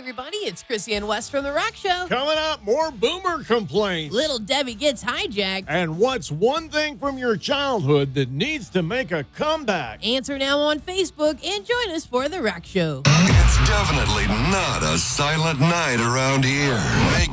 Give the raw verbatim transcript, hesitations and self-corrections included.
everybody. It's Chrissy and Wes from The Rock Show. Coming up, more boomer complaints. Little Debbie gets hijacked. And what's one thing from your childhood that needs to make a comeback? Answer now on Facebook and join us for The Rock Show. It's definitely not a silent night around here. Make